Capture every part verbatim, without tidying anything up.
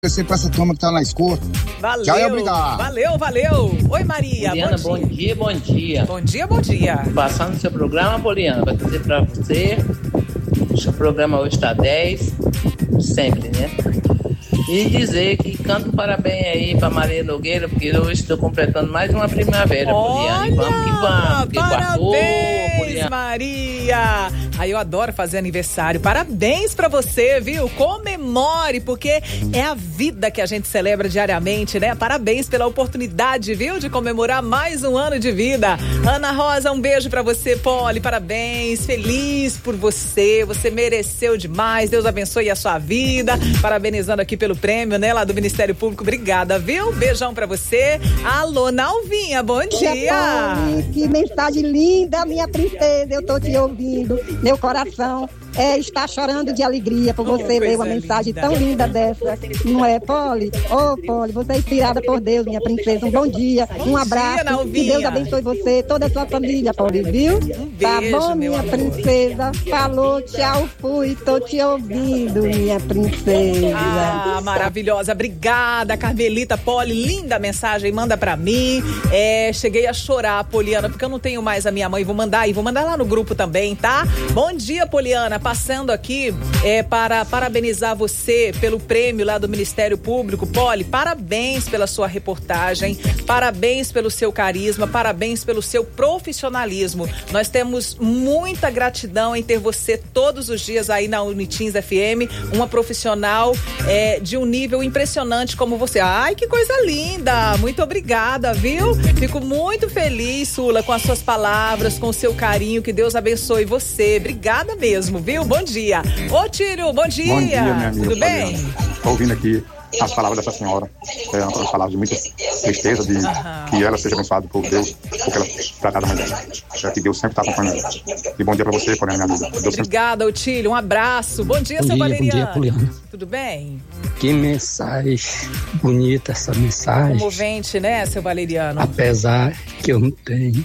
Para essa turma que tá na escuta. Valeu, tchau e obrigado. Valeu, valeu. Oi, Maria. Poliana, bom, bom dia, bom dia. Bom dia, bom dia. Passando o seu programa, Poliana, vai trazer pra você. O seu programa hoje tá dez, sempre, né? E dizer que canta um parabéns aí pra Maria Nogueira, porque hoje estou completando mais uma primavera, Poliana. E vamos que vamos, que parabéns, quartou, Maria. Aí eu adoro fazer aniversário. Parabéns pra você, viu? Comemore, porque é a vida que a gente celebra diariamente, né? Parabéns pela oportunidade, viu? De comemorar mais um ano de vida. Ana Rosa, um beijo pra você, Poli. Parabéns, feliz por você. Você mereceu demais. Deus abençoe a sua vida. Parabenizando aqui pelo prêmio, né? Lá do Ministério Público. Obrigada, viu? Beijão pra você. Alô, Nalvinha, bom dia. Poli, que mensagem linda, minha princesa. Eu tô te ouvindo. Meu coração é, está chorando de alegria por você ver uma mensagem linda. Tão linda dessa, não é, Poli? Ô, oh, Poli, você é inspirada por Deus, minha princesa. Um bom dia, bom um abraço. Dia, que Deus abençoe você, toda a sua família, Poli, viu? Um beijo, tá bom, minha amor. Princesa? Falou, tchau, fui, tô te ouvindo, minha princesa. Ah, maravilhosa, obrigada, Carmelita. Poli, linda mensagem, manda pra mim. É, cheguei a chorar, Poliana, porque eu não tenho mais a minha mãe. Vou mandar aí, vou mandar lá no grupo também, tá? Bom dia, Poliana. Passando aqui é, para parabenizar você pelo prêmio lá do Ministério Público. Poli, parabéns pela sua reportagem, parabéns pelo seu carisma, parabéns pelo seu profissionalismo. Nós temos muita gratidão em ter você todos os dias aí na Unitins F M, uma profissional é, de um nível impressionante como você. Ai, que coisa linda! Muito obrigada, viu? Fico muito feliz, Sula, com as suas palavras, com o seu carinho. Que Deus abençoe você. Obrigada mesmo, viu? Bom dia. Ô, Tírio, bom dia. Bom dia, minha amiga. Tudo bem? Estou ouvindo aqui as palavras dessa senhora. É uma palavra de muita tristeza, de uhum. que ela seja abençoada por Deus, porque ela tratada mais dela. É que Deus sempre está acompanhando ela. E bom dia para você, Poliana, minha amiga. Deus Obrigada, sempre... Otílio. Um abraço. Bom dia, bom seu dia, Valeriano. Bom dia, Poliana. Tudo bem? Que mensagem bonita essa mensagem. Comovente, né, seu Valeriano? Apesar que eu não tenho.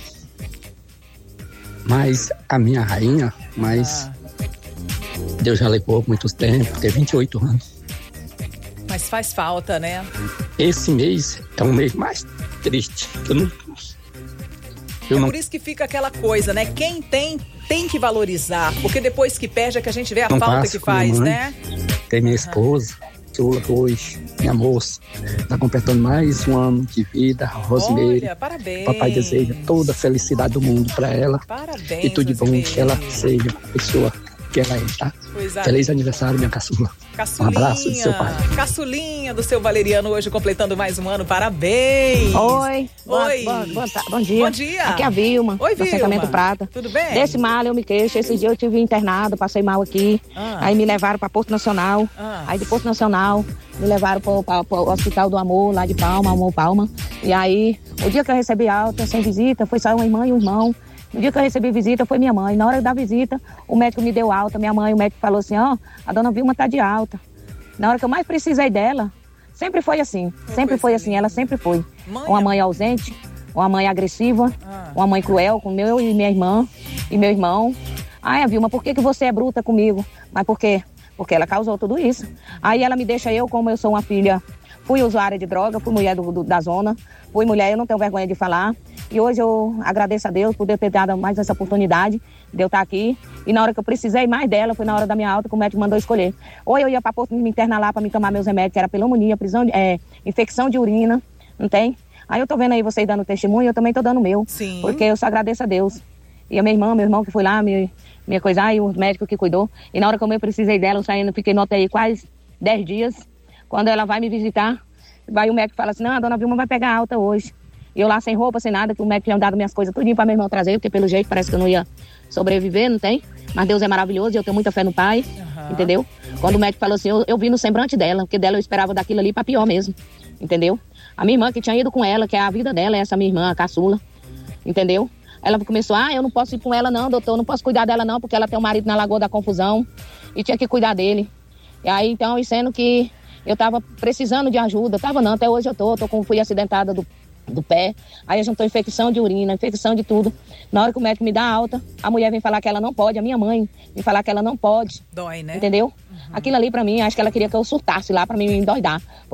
Mas a minha rainha, mas... Ah. Deus já levou muitos tempos, tem vinte e oito anos. Mas faz falta, né? Esse mês é um mês mais triste. Eu não, eu é não... por isso que fica aquela coisa, né? Quem tem, tem que valorizar. Porque depois que perde é que a gente vê a não falta que faz, mãe, né? Tem minha esposa, Sula, hoje, minha moça. Está completando mais um ano de vida, Rosimeire. Olha, parabéns. Papai deseja toda a felicidade do mundo para ela. Parabéns, e tudo de bom, que ela seja a pessoa que ela é, tá? É. Feliz aniversário, minha caçula. Caçulinha. Um abraço do seu pai. Caçulinha do seu Valeriano, hoje completando mais um ano. Parabéns. Oi. Oi. Bom, bom, bom dia. Bom dia. Aqui é a Vilma. Oi, do Vilma. Assentamento Prata. Tudo bem? Desse mal eu me queixo. Esse dia eu tive internado, passei mal aqui. Ah. Aí me levaram para Porto Nacional. Ah. Aí de Porto Nacional me levaram para o Hospital do Amor, lá de Palma, Amor Palma. E aí, o dia que eu recebi alta, sem visita, foi só uma irmã e um irmão. No dia que eu recebi visita foi minha mãe. Na hora da visita, o médico me deu alta. Minha mãe, o médico falou assim, ó, oh, a dona Vilma tá de alta. Na hora que eu mais precisei dela, sempre foi assim. Uma sempre foi assim, ela sempre foi. Mãe, uma mãe ausente, uma mãe agressiva, ah. uma mãe cruel com meu e minha irmã e meu irmão. Ai, a Vilma, por que, que você é bruta comigo? Mas por quê? Porque ela causou tudo isso. Aí ela me deixa eu, como eu sou uma filha, fui usuária de droga, fui mulher do, do, da zona, fui mulher, eu não tenho vergonha de falar. E hoje eu agradeço a Deus por ter dado mais essa oportunidade de eu estar aqui. E na hora que eu precisei mais dela, foi na hora da minha alta que o médico mandou escolher. Ou eu ia para Porto me internar lá para me tomar meus remédios, que era pneumonia, prisão, é, infecção de urina, não tem? Aí eu tô vendo aí vocês dando testemunho, eu também tô dando o meu. Sim. Porque eu só agradeço a Deus. E a minha irmã, meu irmão que foi lá, me, me coisar, e o médico que cuidou. E na hora que eu precisei dela, eu saindo, fiquei nota aí quase dez dias. Quando ela vai me visitar, vai o médico fala assim, não, a dona Vilma vai pegar alta hoje. E eu lá sem roupa, sem nada, que o médico tinha dado minhas coisas tudinho para meu irmão trazer, porque pelo jeito parece que eu não ia sobreviver, não tem? Mas Deus é maravilhoso e eu tenho muita fé no Pai, uhum. entendeu? Quando o médico falou assim, eu, eu vi no semblante dela, porque dela eu esperava daquilo ali para pior mesmo, entendeu? A minha irmã que tinha ido com ela, que é a vida dela, é essa minha irmã, a caçula, entendeu? Ela começou, ah, eu não posso ir com ela não, doutor, não posso cuidar dela não, porque ela tem um marido na Lagoa da Confusão e tinha que cuidar dele. E aí, então, sendo que eu tava precisando de ajuda, tava não, até hoje eu tô, tô com, fui acidentada do do pé, aí juntou infecção de urina, infecção de tudo. Na hora que o médico me dá alta, a mulher vem falar que ela não pode, a minha mãe vem falar que ela não pode. Dói, né? Entendeu? Uhum. Aquilo ali pra mim, acho que ela queria que eu surtasse lá pra mim me endoidar.